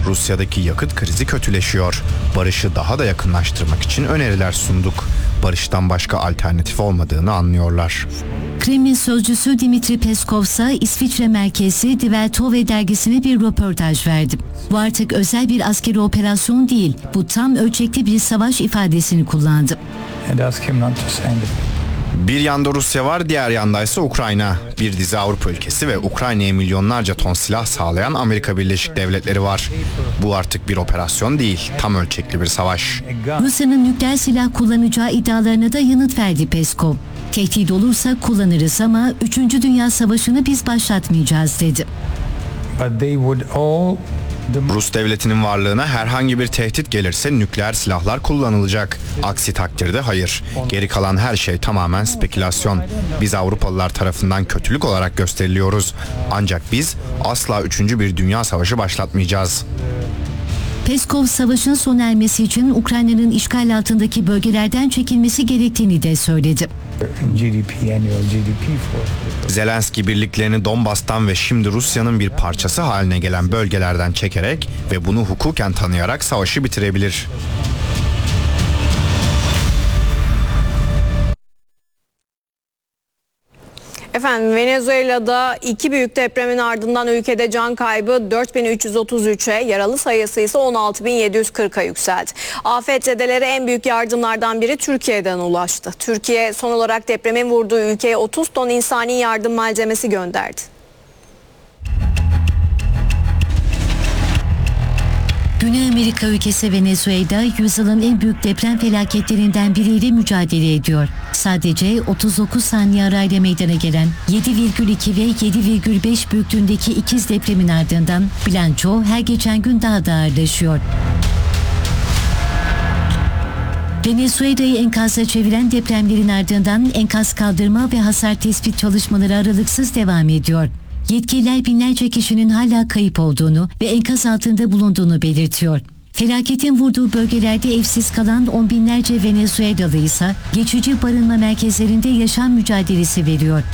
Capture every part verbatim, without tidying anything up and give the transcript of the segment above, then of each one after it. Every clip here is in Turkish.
Rusya'daki yakıt krizi kötüleşiyor. Barışı daha da yakınlaştırmak için öneriler sunduk. Barıştan başka alternatif olmadığını anlıyorlar. Kremlin sözcüsü Dmitri Peskov ise İsviçre merkezli Die Welt dergisine bir röportaj verdi. Bu artık özel bir askeri operasyon değil, bu tam ölçekli bir savaş ifadesini kullandı. Bir yanda Rusya var, diğer yanda ise Ukrayna. Bir dizi Avrupa ülkesi ve Ukrayna'ya milyonlarca ton silah sağlayan Amerika Birleşik Devletleri var. Bu artık bir operasyon değil, tam ölçekli bir savaş. Rusya'nın nükleer silah kullanacağı iddialarına da yanıt verdi Peskov. Tehdit olursa kullanırız ama üçüncü. Dünya Savaşı'nı biz başlatmayacağız dedi. Rus devletinin varlığına herhangi bir tehdit gelirse nükleer silahlar kullanılacak. Aksi takdirde hayır. Geri kalan her şey tamamen spekülasyon. Biz Avrupalılar tarafından kötülük olarak gösteriliyoruz. Ancak biz asla üçüncü bir dünya savaşı başlatmayacağız. Peskov, savaşın sona ermesi için Ukrayna'nın işgal altındaki bölgelerden çekilmesi gerektiğini de söyledi. Zelenski birliklerini Donbas'tan ve şimdi Rusya'nın bir parçası haline gelen bölgelerden çekerek ve bunu hukuken tanıyarak savaşı bitirebilir. Efendim, Venezuela'da iki büyük depremin ardından ülkede can kaybı dört bin üç yüz otuz üçe, yaralı sayısı ise on altı bin yedi yüz kırka yükseldi. Afetzedelere en büyük yardımlardan biri Türkiye'den ulaştı. Türkiye son olarak depremin vurduğu ülkeye otuz ton insani yardım malzemesi gönderdi. Güney Amerika ülkesi Venezuela, yüzyılın en büyük deprem felaketlerinden biriyle mücadele ediyor. Sadece otuz dokuz saniye arayla meydana gelen yedi virgül iki ve yedi virgül beş büyüklüğündeki ikiz depremin ardından bilanço her geçen gün daha da ağırlaşıyor. Venezuela'yı enkazla çeviren depremlerin ardından enkaz kaldırma ve hasar tespit çalışmaları aralıksız devam ediyor. Yetkililer binlerce kişinin hala kayıp olduğunu ve enkaz altında bulunduğunu belirtiyor. Felaketin vurduğu bölgelerde evsiz kalan on binlerce Venezuelalı ise geçici barınma merkezlerinde yaşam mücadelesi veriyor.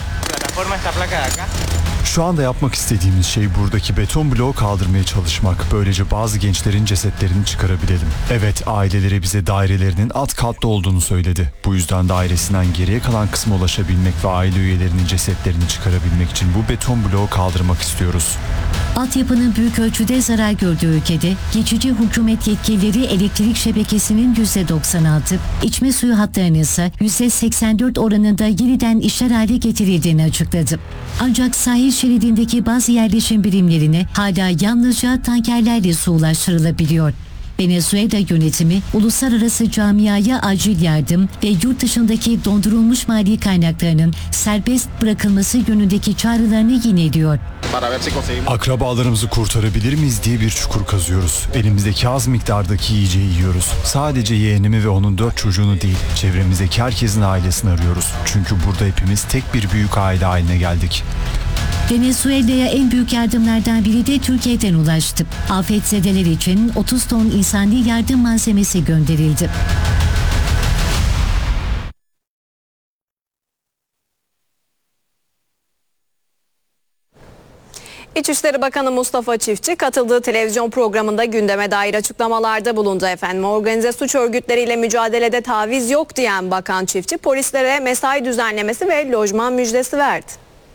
Şu anda yapmak istediğimiz şey buradaki beton bloğu kaldırmaya çalışmak. Böylece bazı gençlerin cesetlerini çıkarabilelim. Evet, aileleri bize dairelerinin alt katta olduğunu söyledi. Bu yüzden dairesinden geriye kalan kısma ulaşabilmek ve aile üyelerinin cesetlerini çıkarabilmek için bu beton bloğu kaldırmak istiyoruz. Altyapının büyük ölçüde zarar gördüğü ülkede geçici hükümet yetkilileri elektrik şebekesinin yüzde doksan altı, içme suyu hatlarının ise yüzde seksen dört oranında yeniden işler hale getirildiğini açıkladı. Ancak sahil şeridindeki bazı yerleşim birimlerine hala yalnızca tankerlerle su ulaştırılabiliyor. Venezuela yönetimi uluslararası camiaya acil yardım ve yurt dışındaki dondurulmuş mali kaynaklarının serbest bırakılması yönündeki çağrılarını yineliyor. Akrabalarımızı kurtarabilir miyiz diye bir çukur kazıyoruz. Elimizdeki az miktardaki yiyeceği yiyoruz. Sadece yeğenimi ve onun dört çocuğunu değil, çevremizdeki herkesin ailesini arıyoruz. Çünkü burada hepimiz tek bir büyük aile haline geldik. Venezuela'ya en büyük yardımlardan biri de Türkiye'den ulaştı. Afetzedeler için otuz ton insani yardım malzemesi gönderildi. İçişleri Bakanı Mustafa Çiftçi katıldığı televizyon programında gündeme dair açıklamalarda bulundu efendim. Organize suç örgütleriyle mücadelede taviz yok diyen Bakan Çiftçi, polislere mesai düzenlemesi ve lojman müjdesi verdi.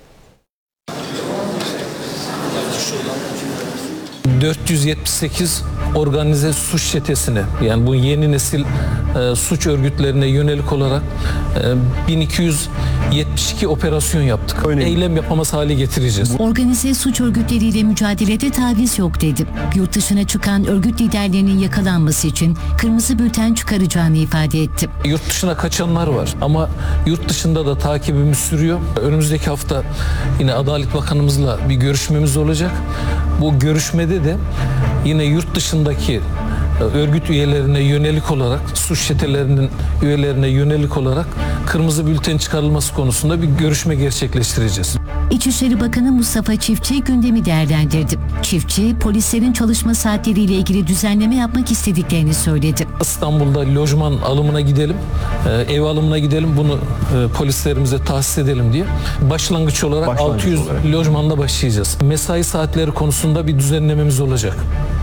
dört yüz yetmiş sekiz organize suç çetesine, yani bu yeni nesil e, suç örgütlerine yönelik olarak e, bin iki yüz yetmiş iki operasyon yaptık. Önemli. Eylem yapamaz hale getireceğiz. Organize suç örgütleriyle mücadelede taviz yok dedi. Yurt dışına çıkan örgüt liderlerinin yakalanması için kırmızı bülten çıkaracağını ifade etti. Yurt dışına kaçanlar var ama yurt dışında da takibimiz sürüyor. Önümüzdeki hafta yine Adalet Bakanımızla bir görüşmemiz olacak. Bu görüşmede de yine yurt dışındaki örgüt üyelerine yönelik olarak, suç çetelerinin üyelerine yönelik olarak kırmızı bülten çıkarılması konusunda bir görüşme gerçekleştireceğiz. İçişleri Bakanı Mustafa Çiftçi gündemi değerlendirdi. Çiftçi, polislerin çalışma saatleriyle ilgili düzenleme yapmak istediklerini söyledi. İstanbul'da lojman alımına gidelim, ev alımına gidelim, bunu polislerimize tahsis edelim diye. Başlangıç olarak Başlangıç altı yüz olarak. Lojmanla başlayacağız. Mesai saatleri konusunda bir düzenlememiz olacak.